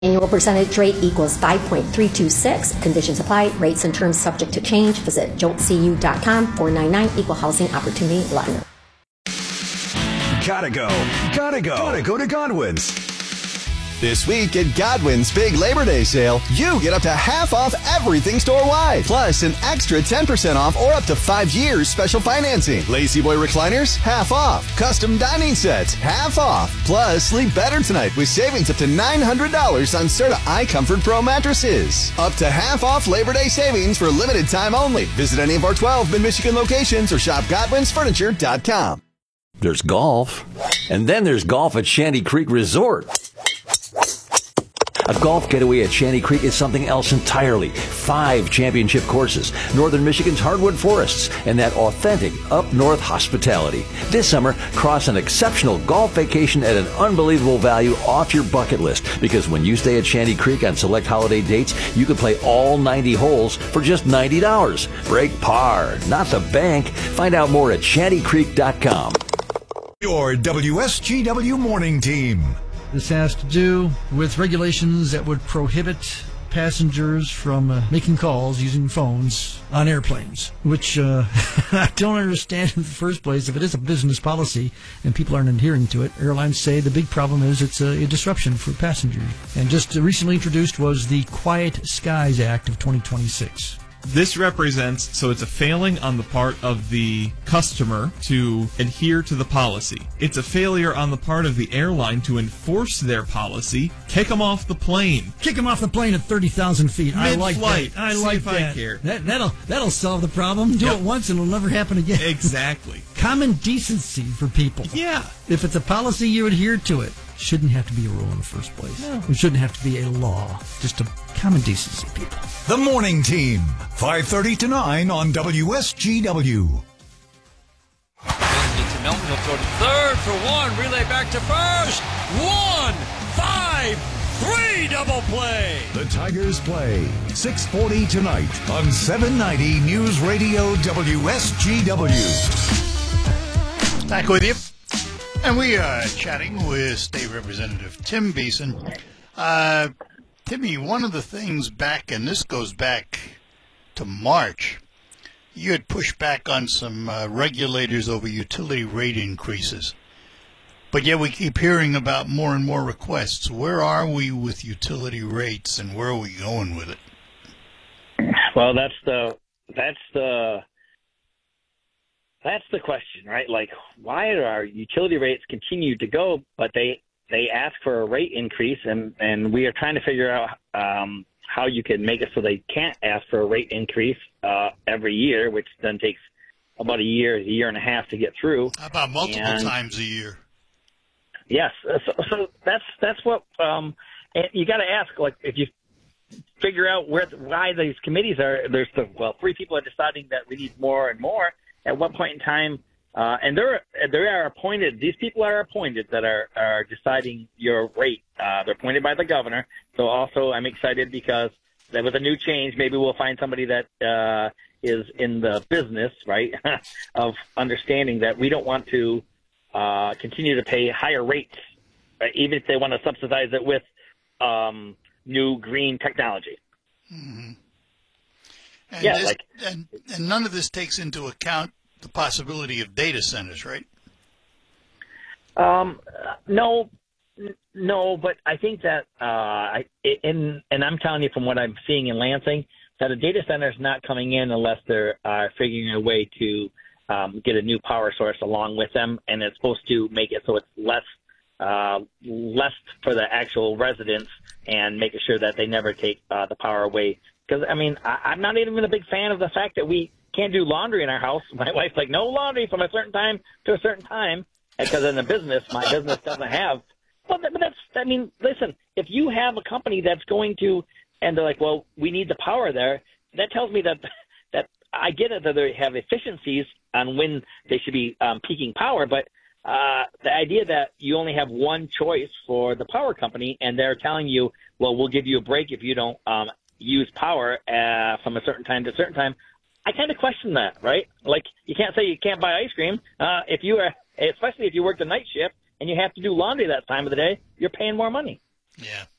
Annual percentage rate equals 5.326. Conditions apply. Rates and terms subject to change. Visit joltcu.com 499 Equal Housing Opportunity Lender. Gotta go to Godwin's. This week at Godwin's Big Labor Day Sale, you get up to half off everything store-wide. Plus an extra 10% off or up to 5 years special financing. Lazy Boy recliners, half off. Custom dining sets, half off. Plus, sleep better tonight with savings up to $900 on Serta iComfort Pro mattresses. Up to half off Labor Day savings for limited time only. Visit any of our 12 Mid-Michigan locations or shop Godwin'sFurniture.com. There's golf, and then there's golf at Shanty Creek Resort. A golf getaway at Shanty Creek is something else entirely. 5 championship courses, northern Michigan's hardwood forests, and that authentic up-north hospitality. This summer, cross an exceptional golf vacation at an unbelievable value off your bucket list. Because when you stay at Shanty Creek on select holiday dates, you can play all 90 holes for just $90. Break par, not the bank. Find out more at shantycreek.com. Your WSGW morning team. This has to do with regulations that would prohibit passengers from making calls using phones on airplanes, which I don't understand in the first place. If it is a business policy and people aren't adhering to it, airlines say the big problem is it's a disruption for passengers. And just recently introduced was the Quiet Skies Act of 2026. This represents, so it's a failing on the part of the customer to adhere to the policy. It's a failure on the part of the airline to enforce their policy. Kick them off the plane. Kick them off the plane at 30,000 feet. I like that. I like that. I care. That'll solve the problem. Do it once and it'll never happen again. Exactly. Common decency for people. Yeah. If it's a policy, you adhere to it. Shouldn't have to be a rule in the first place. No. It shouldn't have to be a law. Just a common decency, people. The morning team, 5:30 to 9 on WSGW. To Milton, he'll throw to third for one. Relay back to first. 1, 5, 3 double play. The Tigers play 6:40 tonight on 790 News Radio WSGW. Back with you. And we are chatting with State Representative Tim Beeson. Timmy, one of the things back, and this goes back to March, you had pushed back on some regulators over utility rate increases. But yet we keep hearing about more and more requests. Where are we with utility rates, and where are we going with it? Well, that's the question, right? Like, why do our utility rates continue to go, but they ask for a rate increase, and we are trying to figure out how you can make it so they can't ask for a rate increase every year, which then takes about a year and a half to get through. How about multiple times a year? Yes. So that's what and you got to ask, like, if you figure out why these committees are, there's 3 people are deciding that we need more and more. At what point in time, and they are appointed. These people are appointed that are deciding your rate. They're appointed by the governor. So also, I'm excited because that with a new change, maybe we'll find somebody that is in the business, right, of understanding that we don't want to continue to pay higher rates, right, even if they want to subsidize it with new green technology. Mm-hmm. And, and none of this takes into account the possibility of data centers, right? No, but I think that, and I'm telling you from what I'm seeing in Lansing, that a data center is not coming in unless they're figuring a way to get a new power source along with them, and it's supposed to make it so it's less for the actual residents and making sure that they never take the power away. Because, I mean, I'm not even a big fan of the fact that we can't do laundry in our house. My wife's like, no laundry from a certain time to a certain time. Because in the business, my business doesn't have. But that's, I mean, listen, if you have a company that's going to, and they're like, well, we need the power there, that tells me that I get it that they have efficiencies on when they should be peaking power. But the idea that you only have one choice for the power company, and they're telling you, well, we'll give you a break if you don't use power from a certain time to a certain time. I kind of question that, right? Like, you can't say you can't buy ice cream. If you are, especially if you work the night shift and you have to do laundry that time of the day, you're paying more money. Yeah.